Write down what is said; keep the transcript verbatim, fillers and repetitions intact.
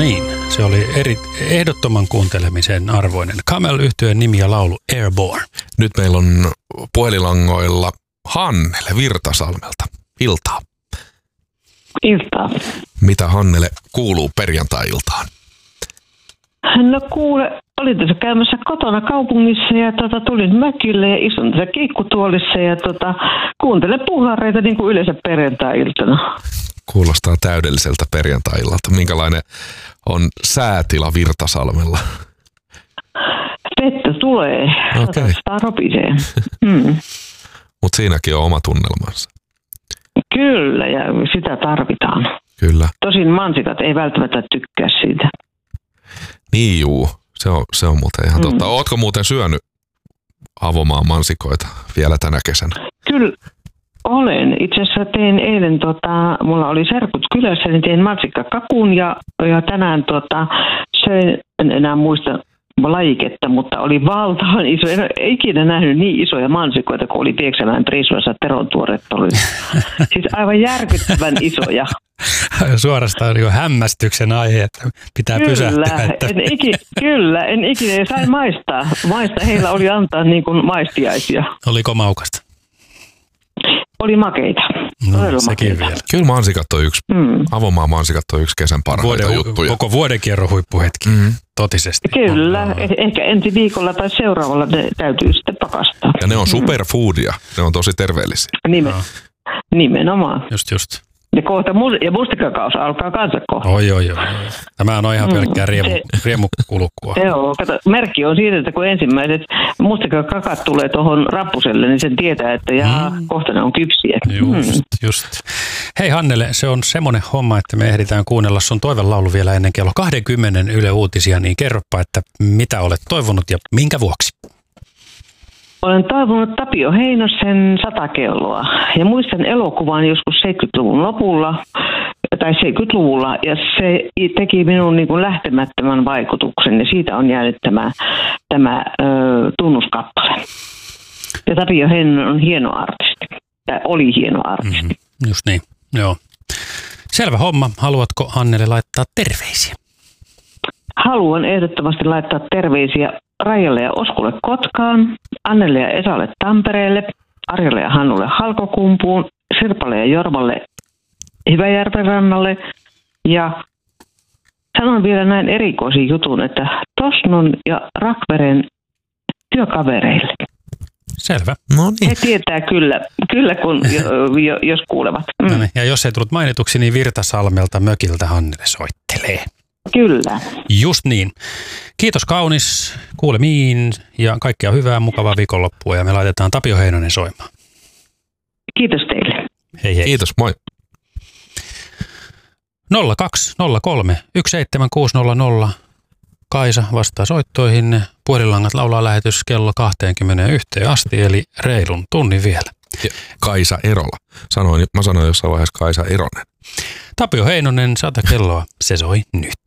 niin, se oli eri, ehdottoman kuuntelemisen arvoinen. Camel-yhtyeen nimi ja laulu Airborne. Nyt meillä on puhelilangoilla Hannele Virtasalmelta. Iltaa. Iltaa. Mitä Hannele kuuluu perjantai-iltaan? No kuule, olin tässä käymässä kotona kaupungissa ja tota, tulin mökille ja istun tässä kiikkutuolissa ja tota, kuuntelen puhlareita niin kuin yleensä perjantai-iltana. Kuulostaa täydelliseltä perjantai-illalta. Minkälainen on säätila Virtasalmella? Vettä tulee. Okei. Sitä ropisee. Hmm. Mutta siinäkin on oma tunnelmansa. Kyllä, ja sitä tarvitaan. Kyllä. Tosin mansikat ei välttämättä tykkää siitä. Niin juu, se on, se on muuten ihan mm. totta. Ootko muuten syönyt Avomaan mansikoita vielä tänä kesänä? Kyllä, olen. Itse asiassa tein eilen, tota, mulla oli serkut kylässä, niin tein mansikkakakun ja, ja tänään tota, söin, en enää muista lajiketta, mutta oli valtavan iso. En ole ikinä nähnyt niin isoja mansikoita, kun oli Pieksämäen Priisuassa terontuoret oli. Siis aivan järkyttävän isoja. Suorastaan niin hämmästyksen aihe, että pitää kyllä, pysähtyä. Että... En iki, kyllä, en ikinä sain maistaa. Maista heillä oli antaa niin kuin maistiaisia. Oliko maukasta? Oli makeita. No, sekin vielä. Kyllä mansikat on yksi, mm. Avomaan mansikat on yksi kesän parhaita Vuoden, juttuja. Koko vuodenkierron huippuhetki, mm. totisesti. Kyllä, oh. ehkä ensi viikolla tai seuraavalla ne täytyy sitten pakastaa. Ja ne on superfoodia, ne on tosi terveellisiä. Nimen, no. Nimenomaan. Just just. Ja kohta mus- ja mustikakaus alkaa kanssa kohta. Oi, oi, oi. Tämä on ihan pelkkää riemu, riemukulukua. Joo, kato, merkki on siitä, että kun ensimmäiset mustikakakat tulee tuohon rappuselle, niin sen tietää, että jaa, mm. kohta ne on kypsiä. Just, mm. just. Hei Hannele, se on semmoinen homma, että me ehditään kuunnella sun toivelaulu vielä ennen kello kaksikymmentä Yle Uutisia, niin kerropa, että mitä olet toivonut ja minkä vuoksi? Olen toivonut Tapio Heinosen Sata kelloa ja muistan elokuvan joskus seitsemänkymmentäluvun lopulla tai seitsemänkymmentäluvulla ja se teki minun niin kuin lähtemättömän vaikutuksen ja siitä on jäänyt tämä, tämä ö, tunnuskappale. Ja Tapio Heinonen on hieno artisti, tai oli hieno artisti. Mm-hmm. Just niin, joo. Selvä homma. Haluatko Hannele laittaa terveisiä? Haluan ehdottomasti laittaa terveisiä Raijalle ja Oskulle Kotkaan, Annelle ja Esalle Tampereelle, Arjalle ja Hannulle Halkokumpuun, Sirpalle ja Jormalle Hyväjärven rannalle ja sanon vielä näin erikoisin jutun, että Tosnon ja Rakveren työkavereille. Selvä. No niin. He tietää kyllä, kyllä kun, jo, jos kuulevat. Mm. No niin. Ja jos ei tullut mainituksi, niin Virtasalmelta mökiltä Hannele soittelee. Kyllä. Just niin. Kiitos kaunis, kuulemiin ja kaikkea hyvää, mukavaa viikonloppua ja me laitetaan Tapio Heinonen soimaan. Kiitos teille. Hei hei. Kiitos, moi. nolla kaksi nolla kolme yksi seitsemän kuusi nolla nolla. Kaisa vastaa soittoihin. Puhelinlangat laulaa lähetys kello kaksikymmentäyksi asti, eli reilun tunnin vielä. Ja Kaisa Erola. Sanoin, mä sanoin jossain vaiheessa Kaisa Eronen. Tapio Heinonen, Sata kelloa, se soi nyt.